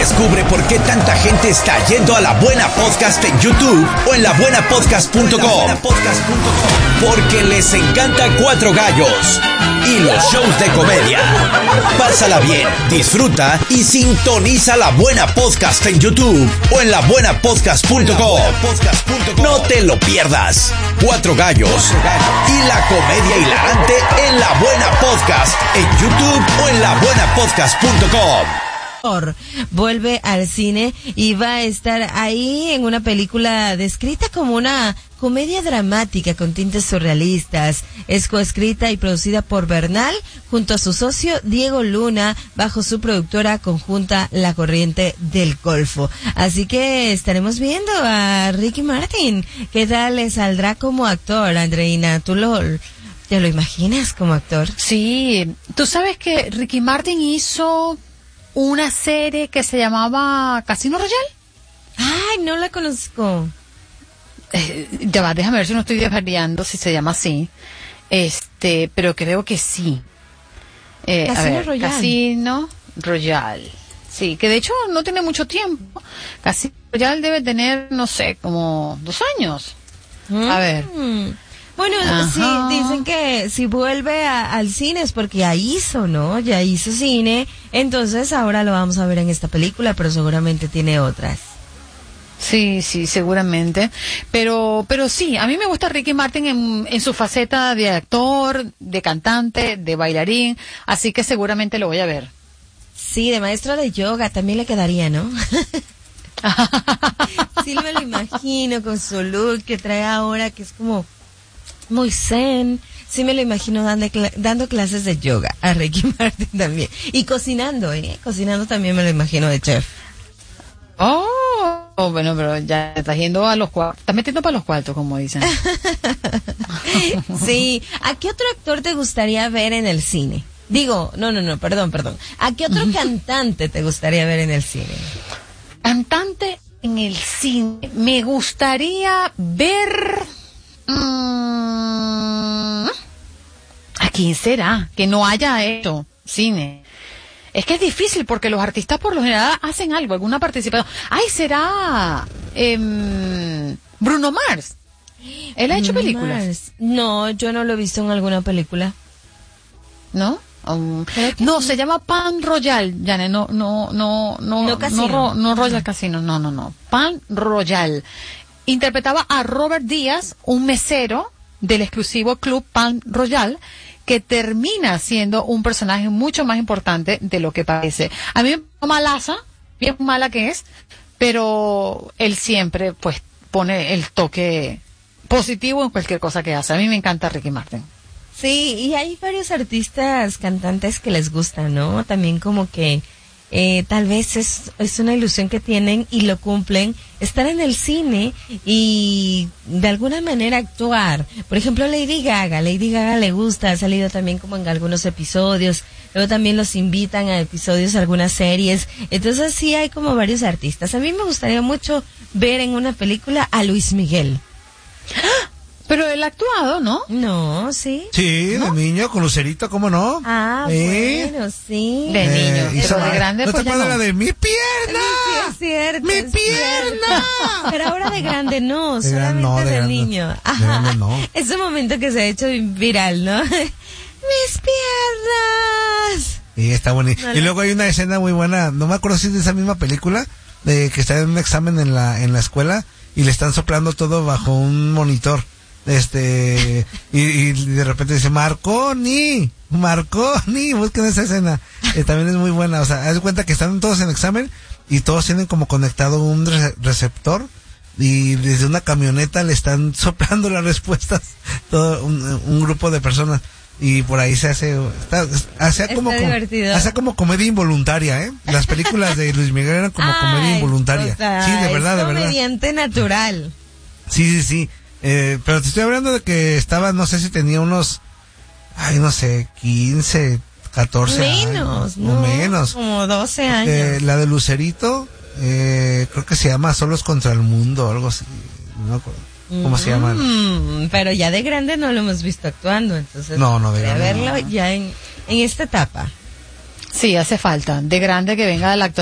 Descubre por qué tanta gente está yendo a La Buena Podcast en YouTube o en labuenapodcast.com. Porque les encanta Cuatro Gallos y los shows de comedia. Pásala bien, disfruta y sintoniza La Buena Podcast en YouTube o en labuenapodcast.com. No te lo pierdas. Cuatro Gallos y la comedia hilarante en La Buena Podcast en YouTube o en labuenapodcast.com. Vuelve al cine y va a estar ahí en una película descrita como una comedia dramática con tintes surrealistas. Es coescrita y producida por Bernal junto a su socio Diego Luna bajo su productora conjunta La Corriente del Golfo. Así que estaremos viendo a Ricky Martin. ¿Qué tal le saldrá como actor, Andreina? ¿Te lo imaginas como actor? Sí, tú sabes que Ricky Martin hizo una serie que se llamaba Casino Royale. Ay, no la conozco. Ya va, déjame ver si no estoy desvariando, si se llama así. Pero creo que sí. Casino Royale. Casino Royale. Sí, que de hecho no tiene mucho tiempo. Casino Royale debe tener, no sé, como 2 años. A ver. Bueno, Ajá. sí, dicen que si vuelve al cine es porque ya hizo, ¿no? Ya hizo cine, entonces ahora lo vamos a ver en esta película, pero seguramente tiene otras. Sí, seguramente. Pero sí, a mí me gusta Ricky Martin en su faceta de actor, de cantante, de bailarín, así que seguramente lo voy a ver. Sí, de maestro de yoga también le quedaría, ¿no? Sí, me lo imagino con su look que trae ahora, que es como muy zen. Sí me lo imagino dando clases de yoga a Ricky Martin también. Y cocinando, cocinando también me lo imagino de chef. Oh, bueno, pero ya estás yendo a los cuartos, estás metiendo para los cuartos, como dicen. Sí. ¿A qué otro actor te gustaría ver en el cine? Digo, no, perdón. ¿A qué otro cantante te gustaría ver en el cine? Cantante en el cine. Me gustaría ver... ¿A quién será que no haya hecho cine? Es que es difícil porque los artistas por lo general hacen algo, alguna participación. Ay, será Bruno Mars. ¿Él ha hecho películas? Mars. No, yo no lo he visto en alguna película. ¿No? No, se llama Pan Royal, Jane, no Royal Casino, no. Pan Royal. Interpretaba a Robert Díaz, un mesero del exclusivo club Pan Royal, que termina siendo un personaje mucho más importante de lo que parece. A mí me parece malaza, bien mala que es, pero él siempre pues pone el toque positivo en cualquier cosa que hace. A mí me encanta Ricky Martin. Sí, y hay varios artistas, cantantes que les gustan, ¿no? También como que tal vez es una ilusión que tienen y lo cumplen, estar en el cine y de alguna manera actuar. Por ejemplo, Lady Gaga le gusta, ha salido también como en algunos episodios, luego también los invitan a episodios de algunas series. Entonces sí hay como varios artistas. A mí me gustaría mucho ver en una película a Luis Miguel. Pero él ha actuado, ¿no? No, sí. Sí, ¿no? de niño, con Lucerito, ¿cómo no? Ah, bueno, sí. De niño, pero de grande ¿no pues te ya acuerdas no. la de mi pierna? Sí, es cierto. ¡Mi es pierna! cierto. Pero ahora de grande no, De solamente no, de de grande. niño. Ajá. De grande no. Es un momento que se ha hecho viral, ¿no? ¡Mis piernas! Sí, está bonito. No, Y luego hay una escena muy buena, no me acuerdo si es de esa misma película, de que está en un examen en la escuela y le están soplando todo bajo un monitor. Y de repente dice Marconi, busquen esa escena. También es muy buena, o sea, haz de cuenta que están todos en examen y todos tienen como conectado un receptor y desde una camioneta le están soplando las respuestas todo un grupo de personas y por ahí se hace divertido. hace como comedia involuntaria, las películas de Luis Miguel eran como comedia involuntaria. O sea, Sí, de verdad, de verdad. comediante natural. Sí. Pero te estoy hablando de que estaba, no sé si tenía unos, no sé, 15, 14 menos, años. ¿no? O menos. Como 12 años. La de Lucerito, creo que se llama Solos contra el Mundo, algo así. No me acuerdo. ¿Cómo se llama? Pero ya de grande no lo hemos visto actuando, entonces. No, de grande. Verlo ya en esta etapa. Sí, hace falta. De grande que venga la actuación.